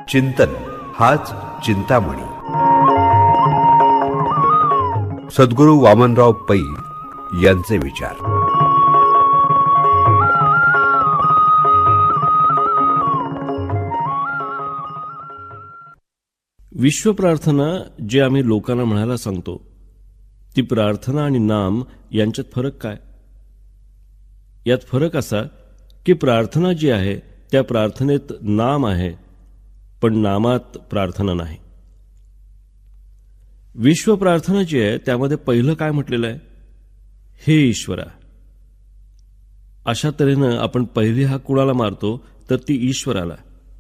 चिंतन हाच चिंतामणी. सद्गुरू वामनराव पै यांचे विचार. विश्वप्रार्थना जे आम्ही लोकांना म्हणायला सांगतो, ती प्रार्थना आणि नाम यांच्यात फरक काय? यात फरक असा की प्रार्थना जी आहे त्या प्रार्थनेत नाम आहे, पण नामात प्रार्थना नाही. विश्वप्रार्थना जी आहे त्यामध्ये पहिलं काय म्हटलेलं आहे? हे ईश्वरा. अशा तऱ्हेनं आपण पहिली हाक कुणाला मारतो तर ती ईश्वराला.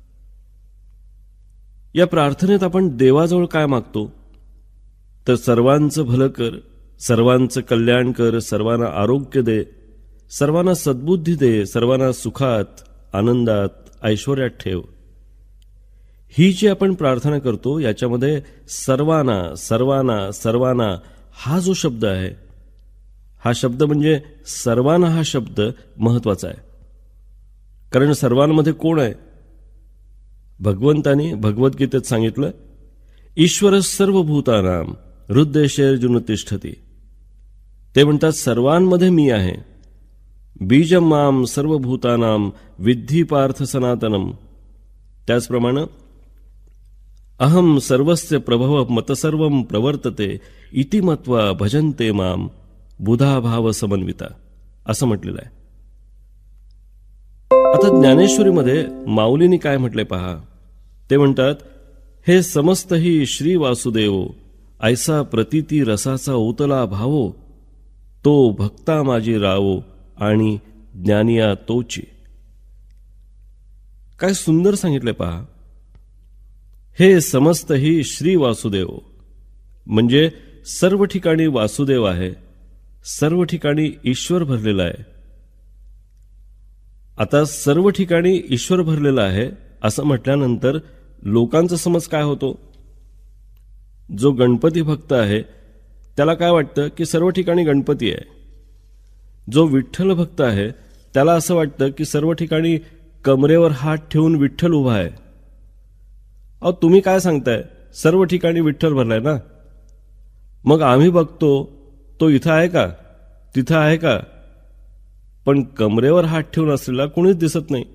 या प्रार्थनेत आपण देवाजवळ काय मागतो तर सर्वांचं भलं कर, सर्वांचं कल्याण कर, सर्वांना आरोग्य दे, सर्वांना सद्बुद्धी दे, सर्वांना सुखात, आनंदात, ऐश्वर्यात ठेव. ही जी आपण प्रार्थना करतो याच्यामध्ये सर्वांना सर्वांना सर्वांना हा जो शब्द आहे, हा शब्द म्हणजे सर्वांना हा शब्द महत्वाचा आहे. कारण सर्वांमध्ये कोण आहे? भगवंतानी भगवद्गीतेत सांगितलं, ईश्वर सर्वभूतानां हृदयेषु तिष्ठति. ते म्हणतात सर्वांमध्ये मी आहे. बीजं मां सर्वभूतानां विद्धि पार्थ सनातनम. त्याचप्रमाणे अहम सर्वस्य प्रभव मतसर्वं प्रवर्तते इति मत्वा भजन्ते मां बुधा भाव समन्विता असं म्हटलेलं आहे. आता ज्ञानेश्वरीमध्ये माऊलींनी काय म्हटले पहा. ते म्हणतात, हे समस्त ही श्री वासुदेवो, ऐसा प्रतीती रसाचा ओतला भावो, तो भक्ता माझी रावो आणि ज्ञानिया तोची. काय सुंदर सांगितले पहा. हे समस्त ही श्री वासुदेव म्हणजे सर्व ठिकाणी वासुदेव आहे, सर्व ठिकाणी ईश्वर भरलेला आहे. आता सर्व ठिकाणी ईश्वर भरलेला आहे असं म्हटल्यानंतर लोकांचा समज काय होतो? जो गणपती भक्त आहे त्याला काय वाटतं की सर्व ठिकाणी गणपती आहे. जो विठ्ठल भक्त आहे त्याला असं वाटतं की सर्व ठिकाणी कमरेवर हात ठेवून विठ्ठल उभा आहे. अहो, तुम्ही काय सांगताय? सर्व ठिकाणी विठ्ठल भरलाय ना. मग आम्ही बघतो तो इथं आहे का, तिथं आहे का, पण कमरेवर हात ठेवून असलेला कोणीच दिसत नाही.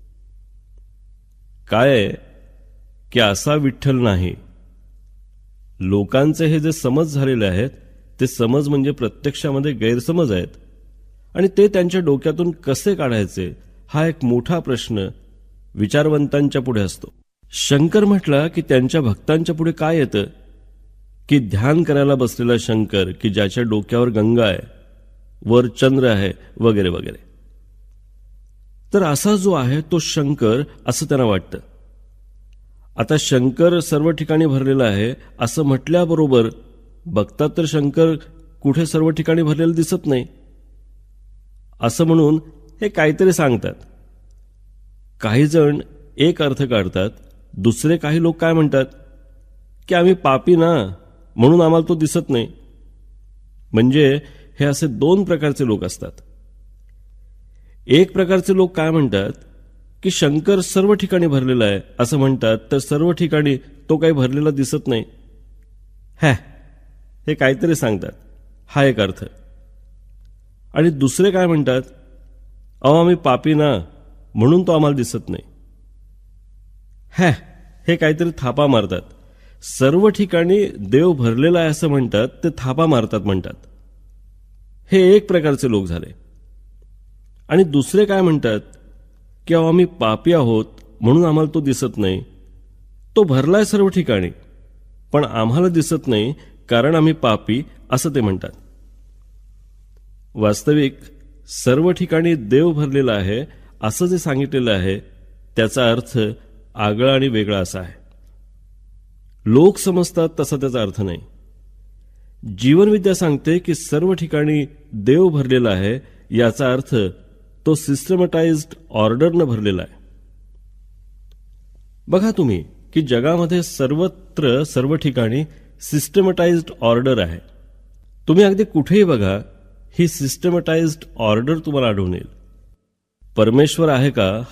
काय आहे की असा विठ्ठल नाही. लोकांचे हे जे समज झालेले आहेत ते समज म्हणजे प्रत्यक्षामध्ये गैरसमज आहेत, आणि ते त्यांच्या डोक्यातून कसे काढायचे हा एक मोठा प्रश्न विचारवंतांच्या पुढे असतो. शंकर म्हटला की त्यांच्या भक्तांच्या पुढे काय येतं की ध्यान करायला बसलेला शंकर, की ज्याच्या डोक्यावर गंगा आहे, वर चंद्र आहे, वगैरे वगैरे. तर असा जो आहे तो शंकर असं त्यांना वाटतं. आता शंकर सर्व ठिकाणी भरलेला आहे असं म्हटल्याबरोबर बघतात तर शंकर कुठे सर्व ठिकाणी भरलेलं दिसत नाही. असं म्हणून हे काहीतरी सांगतात. काही जण एक अर्थ काढतात, दुसरे काही लोक काय म्हणतात की आम्ही पापी ना म्हणून आम्हाला तो दिसत नाही. म्हणजे हे असे दोन प्रकारचे लोक असतात. एक प्रकारचे लोक काय म्हणतात की शंकर सर्व ठिकाणी भरलेला आहे असं म्हणतात, तर सर्व ठिकाणी तो काही भरलेला दिसत नाही. हे काहीतरी सांगतात, हा एक अर्थ. आणि दुसरे काय म्हणतात, अहो आम्ही पापी ना म्हणून तो आम्हाला दिसत नाही. हे काहीतरी थापा मारतात. सर्व ठिकाणी देव भरलेला आहे असं म्हणतात, ते थापा मारतात म्हणतात. हे एक प्रकारचे लोक झाले. आणि दुसरे काय म्हणतात की अहो आम्ही पापी आहोत म्हणून आम्हाला तो दिसत नाही. तो भरलाय सर्व ठिकाणी पण आम्हाला दिसत नाही कारण आम्ही पापी, असं ते म्हणतात. वास्तविक सर्व ठिकाणी देव भरलेला आहे असं जे सांगितलेलं आहे त्याचा अर्थ आगळा आणि वेगळा असा आहे. लोक समजतात तसा त्याचा अर्थ नाही. जीवनविद्या सांगते की सर्व ठिकाणी देव भरलेला आहे, याचा अर्थ तो सिस्टमटाइज्ड ऑर्डरनं भरलेला आहे. बघा तुम्ही की जगामध्ये सर्वत्र सर्व ठिकाणी सिस्टमटाइज्ड ऑर्डर आहे. तुम्ही अगदी कुठेही बघा, ही सिस्टमटाइज्ड ऑर्डर तुम्हाला आढळून येईल. परमेश्वर आहे का